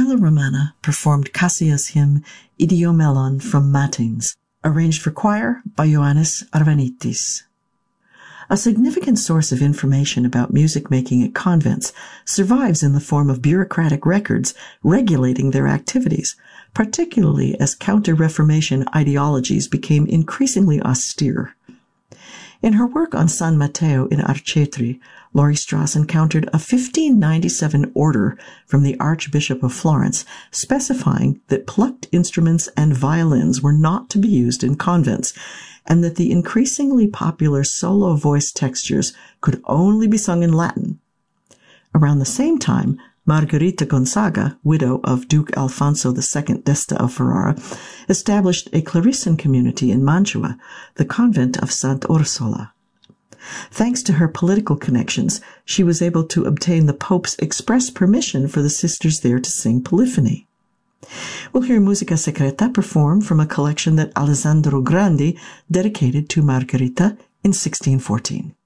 Carla Romana performed Cassia's hymn Idiomelon from Matins, arranged for choir by Ioannis Arvanitis. A significant source of information about music making at convents survives in the form of bureaucratic records regulating their activities, particularly as Counter-Reformation ideologies became increasingly austere. In her work on San Matteo in Arcetri, Laurie Strauss encountered a 1597 order from the Archbishop of Florence specifying that plucked instruments and violins were not to be used in convents, and that the increasingly popular solo voice textures could only be sung in Latin. Around the same time, Margherita Gonzaga, widow of Duke Alfonso II d'Este of Ferrara, established a Clarissan community in Mantua, the convent of Sant Orsola. Thanks to her political connections, she was able to obtain the Pope's express permission for the sisters there to sing polyphony. We'll hear Musica Secreta performed from a collection that Alessandro Grandi dedicated to Margherita in 1614.